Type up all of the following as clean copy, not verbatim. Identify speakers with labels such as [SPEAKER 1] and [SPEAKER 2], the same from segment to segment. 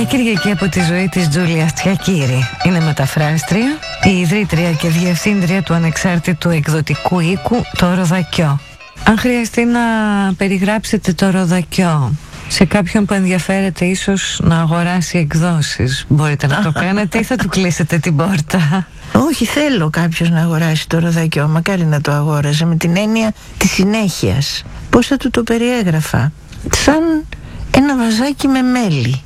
[SPEAKER 1] Μια Κυριακή από τη ζωή της Τζούλια Τσιακύρη. Είναι μεταφράστρια, η ιδρύτρια και διευθύντρια του ανεξάρτητου εκδοτικού οίκου Το Ροδακιό. Αν χρειαστεί να περιγράψετε το Ροδακιό σε κάποιον που ενδιαφέρεται ίσως να αγοράσει εκδόσεις, μπορείτε να το κάνετε ή θα του κλείσετε την πόρτα?
[SPEAKER 2] Όχι, θέλω κάποιος να αγοράσει το Ροδακιό. Μακάρι να το αγόραζε, με την έννοια της συνέχειας. Πώς θα του το περιέγραφα? Σαν ένα βαζάκι με μέλι.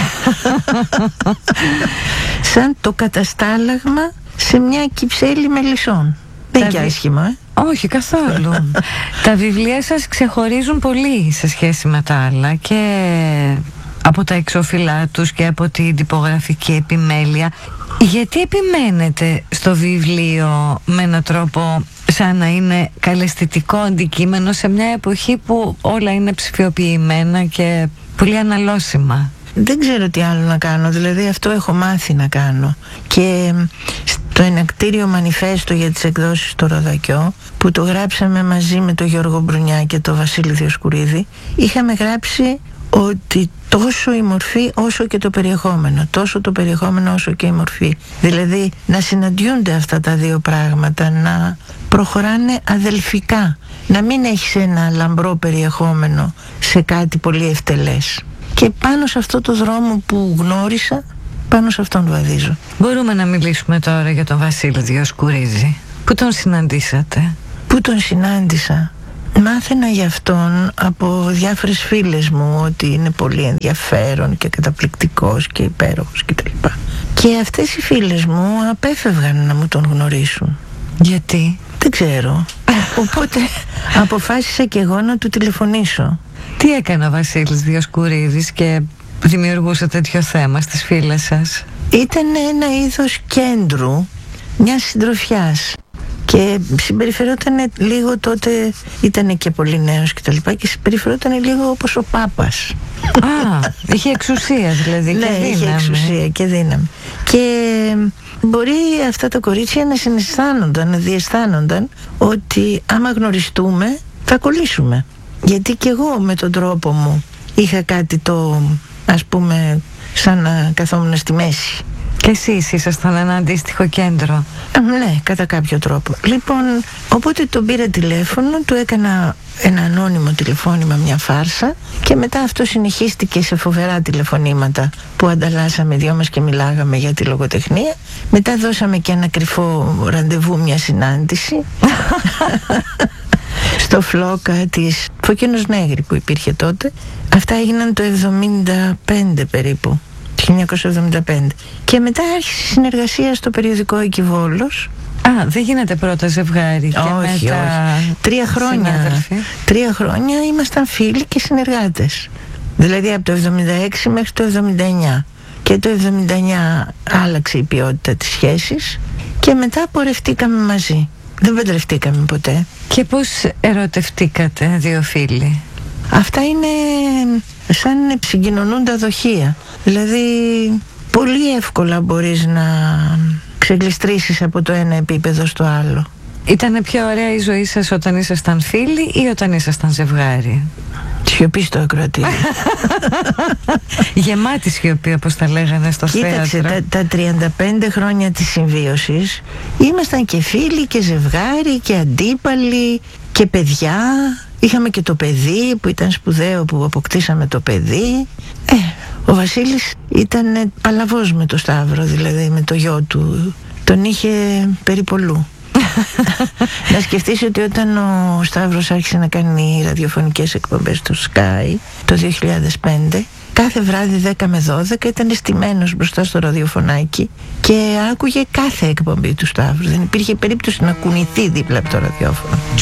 [SPEAKER 2] Σαν το καταστάλαγμα σε μια κυψέλη μελισσών. Δεν και άσχημα,
[SPEAKER 1] Όχι καθόλου. Τα βιβλία σας ξεχωρίζουν πολύ σε σχέση με τα άλλα, και από τα εξώφυλλά τους και από την τυπογραφική επιμέλεια. Γιατί επιμένετε στο βιβλίο με έναν τρόπο σαν να είναι καλλαισθητικό αντικείμενο σε μια εποχή που όλα είναι ψηφιοποιημένα και πολύ αναλώσιμα?
[SPEAKER 2] Δεν ξέρω τι άλλο να κάνω, δηλαδή αυτό έχω μάθει να κάνω. Και στο ενακτήριο μανιφέστο για τις εκδόσεις στο Ροδακιό, που το γράψαμε μαζί με τον Γιώργο Μπρουνιά και τον Βασίλη Διοσκουρίδη, είχαμε γράψει ότι τόσο η μορφή όσο και το περιεχόμενο, τόσο το περιεχόμενο όσο και η μορφή, δηλαδή να συναντιούνται αυτά τα δύο πράγματα, να προχωράνε αδελφικά, να μην έχεις ένα λαμπρό περιεχόμενο σε κάτι πολύ ευτελές. Και πάνω σε αυτό το δρόμο που γνώρισα, πάνω σε αυτόν βαδίζω.
[SPEAKER 1] Μπορούμε να μιλήσουμε τώρα για τον Βασίλη Διοσκουρίδη. Πού τον συναντήσατε?
[SPEAKER 2] Πού τον συνάντησα? Μάθαινα για αυτόν από διάφορες φίλες μου ότι είναι πολύ ενδιαφέρον και καταπληκτικός και υπέροχος κτλ. Και αυτές οι φίλες μου απέφευγαν να μου τον γνωρίσουν.
[SPEAKER 1] Γιατί?
[SPEAKER 2] Δεν ξέρω. Οπότε αποφάσισα και εγώ να του τηλεφωνήσω.
[SPEAKER 1] Τι έκανε ο Βασίλης Διοσκουρίδης και δημιουργούσε τέτοιο θέμα στις φίλες σας?
[SPEAKER 2] Ήταν ένα είδος κέντρου, μιας συντροφιάς. Και συμπεριφερόταν λίγο, τότε ήταν και πολύ νέος και τα λοιπά, και συμπεριφερόταν λίγο όπως ο Πάπας.
[SPEAKER 1] Είχε εξουσία δηλαδή και δύναμη.
[SPEAKER 2] Ναι, είχε εξουσία και δύναμη. Και μπορεί αυτά τα κορίτσια να συναισθάνονταν, να διαισθάνονταν ότι άμα γνωριστούμε θα κολλήσουμε. Γιατί και εγώ με τον τρόπο μου είχα κάτι το, ας πούμε, σαν να καθόμουν στη μέση.
[SPEAKER 1] Και εσείς ήσασταν ένα αντίστοιχο κέντρο?
[SPEAKER 2] Ναι, κατά κάποιο τρόπο. Λοιπόν, οπότε τον πήρα τηλέφωνο, του έκανα ένα ανώνυμο τηλεφώνημα, μια φάρσα, και μετά αυτό συνεχίστηκε σε φοβερά τηλεφωνήματα που ανταλλάσσαμε δυο μας και μιλάγαμε για τη λογοτεχνία. Μετά δώσαμε και ένα κρυφό ραντεβού, μια συνάντηση στο Φλόκα της Φωκίνος Νέγρη που υπήρχε τότε. Αυτά έγιναν το 1975 περίπου, 1975. Και μετά άρχισε η συνεργασία στο περιοδικό Εκιβόλος.
[SPEAKER 1] Δεν γίνεται πρώτα ζευγάρι και
[SPEAKER 2] όχι,
[SPEAKER 1] μετά
[SPEAKER 2] όχι. 3 χρόνια.
[SPEAKER 1] συνάδελφοι.
[SPEAKER 2] 3 χρόνια ήμασταν φίλοι και συνεργάτες. Δηλαδή από το 76 μέχρι το 79. Και το 79 άλλαξε η ποιότητα της σχέσης και μετά πορευτήκαμε μαζί. Δεν παντρευτήκαμε ποτέ.
[SPEAKER 1] Και πώς ερωτευτήκατε δύο φίλοι?
[SPEAKER 2] Αυτά είναι σαν συγκοινωνούντα δοχεία. Δηλαδή πολύ εύκολα μπορείς να ξεγλιστρήσεις από το ένα επίπεδο στο άλλο.
[SPEAKER 1] Ήτανε πιο ωραία η ζωή σας όταν ήσασταν φίλοι ή όταν ήσασταν ζευγάρι?
[SPEAKER 2] Σιωπή στο ακροατήριο.
[SPEAKER 1] Γεμάτη σιωπή, όπως τα λέγανε στο θέατρο.
[SPEAKER 2] Κοίταξε, τα 35 χρόνια της συμβίωσης ήμασταν και φίλοι και ζευγάρι και αντίπαλοι και παιδιά. Είχαμε και το παιδί που ήταν σπουδαίο, που αποκτήσαμε το παιδί. Ο Βασίλης ήταν παλαβός με το Σταύρο, δηλαδή με το γιο του. Τον είχε περιπολού. Να σκεφτείς ότι όταν ο Σταύρος άρχισε να κάνει ραδιοφωνικές εκπομπές στο Sky το 2005, κάθε βράδυ 10 με 12 ήταν στημένος μπροστά στο ραδιοφωνάκι και άκουγε κάθε εκπομπή του Σταύρου. Δεν υπήρχε περίπτωση να κουνηθεί δίπλα από το ραδιόφωνο.